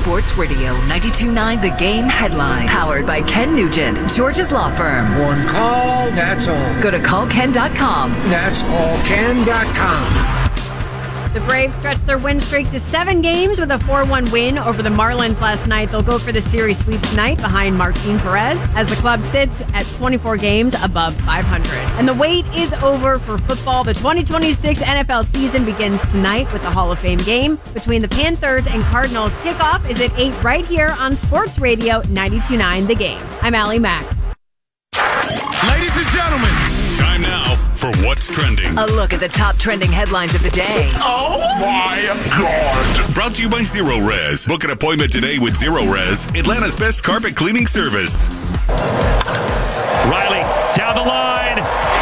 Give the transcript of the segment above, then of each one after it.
Sports Radio 92.9 The Game headline. Powered by Ken Nugent, George's Law Firm. One call, that's all. Go to callken.com. That's allken.com. The Braves stretched their win streak to 7 games with a 4-1 win over the Marlins last night. They'll go for the series sweep tonight behind Martin Perez as the club sits at 24 games above 500. And the wait is over for football. The 2026 NFL season begins tonight with the Hall of Fame game between the Panthers and Cardinals. Kickoff is at 8 right here on Sports Radio 92.9 The Game. I'm Allie Mack. Ladies and gentlemen, time now for What's Trending. A look at the top trending headlines of the day. Oh my God. Brought to you by Zero Res. Book an appointment today with Zero Res, Atlanta's best carpet cleaning service. Riley down the line.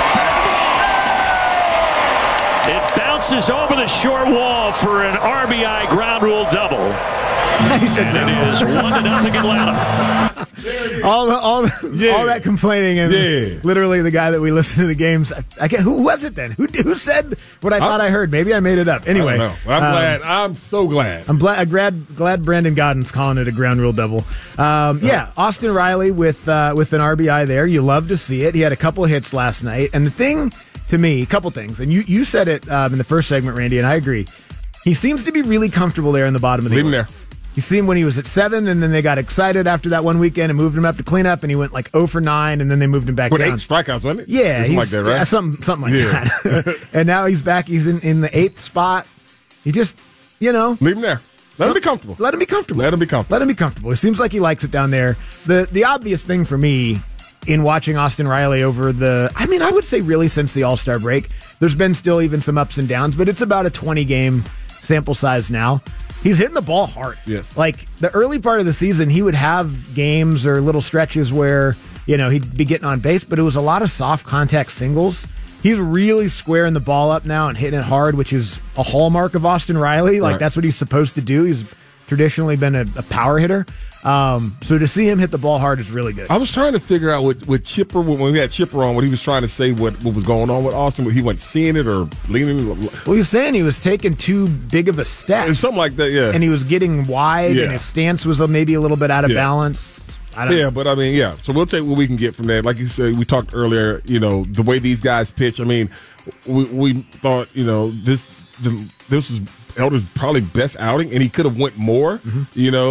It bounces over the short wall for an RBI ground rule double. And it is 1-0 Atlanta. All that complaining and literally the guy that we listen to the games. Who was it then? Who said what I thought I heard? Maybe I made it up. Anyway, I don't know. I'm glad. I'm so glad. I'm glad Brandon Godden's calling it a ground rule double. Austin Riley with an RBI there. You love to see it. He had a couple of hits last night. And the thing to me, a couple things, and you said it in the first segment, Randy, and I agree. He seems to be really comfortable there in the bottom of the Leave him order. there. You see him when he was at 7, and then they got excited after that one weekend and moved him up to cleanup, and he went like 0 for 9, and then they moved him back with down. 8 strikeouts, wasn't it? Yeah, something like that, right? Something like that. And now he's back. He's in the 8th spot. He just, leave him there. Let him be comfortable. Let him be comfortable. It seems like he likes it down there. The obvious thing for me in watching Austin Riley over I would say really since the All-Star break, there's been still even some ups and downs, but it's about a 20-game sample size now. He's hitting the ball hard. Yes. Like, the early part of the season, he would have games or little stretches where, he'd be getting on base, but it was a lot of soft contact singles. He's really squaring the ball up now and hitting it hard, which is a hallmark of Austin Riley. Like, That's what he's supposed to do. He's traditionally been a power hitter. So to see him hit the ball hard is really good. I was trying to figure out with Chipper, when we had Chipper on, what he was trying to say, what was going on with Austin. He wasn't seeing it or leaning. Well, he was saying he was taking too big of a step. Something like that, yeah. And he was getting wide, and his stance was maybe a little bit out of balance. I don't know. But So we'll take what we can get from that. Like you said, we talked earlier, the way these guys pitch. We thought, this is Elder's probably best outing, and he could have went more, than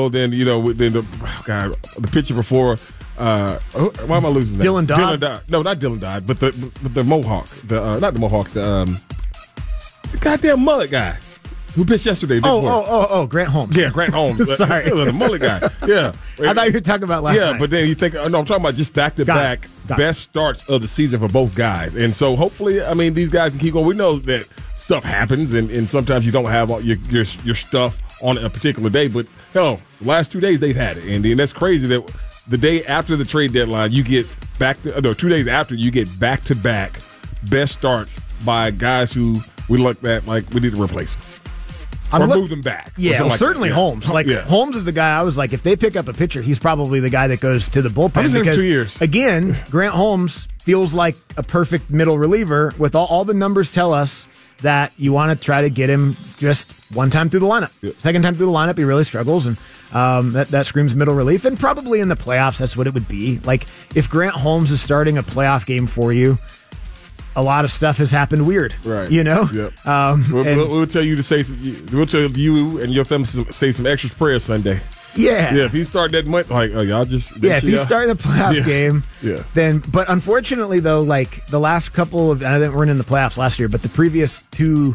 the pitcher before. Why am I losing that? Dylan Dodd. No, not Dylan Dodd, but the Mohawk. Not the Mohawk. The goddamn mullet guy who pitched yesterday. Grant Holmes. Yeah, Grant Holmes. Sorry, the mullet guy. Yeah, I thought you were talking about last night. Yeah, but then you think, I'm talking about just back-to-back best starts of the season for both guys, and so hopefully, these guys can keep going. We know that stuff happens, and sometimes you don't have all your stuff on a particular day. But hell, the last 2 days they've had it, and that's crazy that the day after the trade deadline, you get 2 days after you get back-to-back best starts by guys who we looked at like we need to replace them. Or move them back. Yeah, certainly Holmes. Holmes is the guy I was like, if they pick up a pitcher, he's probably the guy that goes to the bullpen. Because 2 years. Again, Grant Holmes feels like a perfect middle reliever with all the numbers tell us that you want to try to get him just one time through the lineup. Yep. Second time through the lineup, he really struggles, and that screams middle relief. And probably in the playoffs, that's what it would be. Like, if Grant Holmes is starting a playoff game for you, a lot of stuff has happened weird. Right. Yep. We'll tell you we'll tell you and your family to say some extra prayers Sunday. Yeah. Yeah, if he started that month, y'all just... if he's starting the playoff game, then... But unfortunately, though, the last couple of... I think we're in the playoffs last year, but the previous 2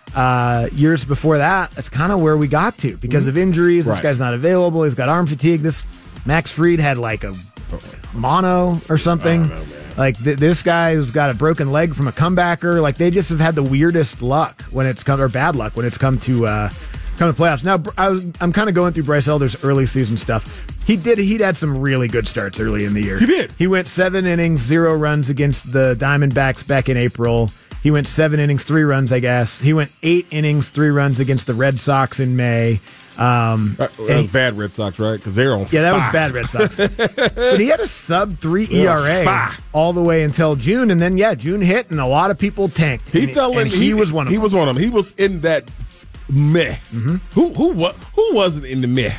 years before that, that's kind of where we got to. Because of injuries, this guy's not available, he's got arm fatigue. This Max Fried had, a mono or something. I don't know, man. This guy who's got a broken leg from a comebacker. They just have had the weirdest luck when it's come... Or bad luck when it's come to playoffs. Now, I'm kind of going through Bryce Elder's early season stuff. He'd had some really good starts early in the year. He did. He went 7 innings, 0 runs against the Diamondbacks back in April. He went 7 innings, 3 runs, I guess. He went 8 innings, 3 runs against the Red Sox in May. That was bad Red Sox, right? Because they're on fire. That was bad Red Sox. But he had a sub-3 ERA all the way until June, and then, June hit, and a lot of people tanked. He fell in. He was one of them. He was one of them. He was in that meh. Mm-hmm. Who wasn't in the meh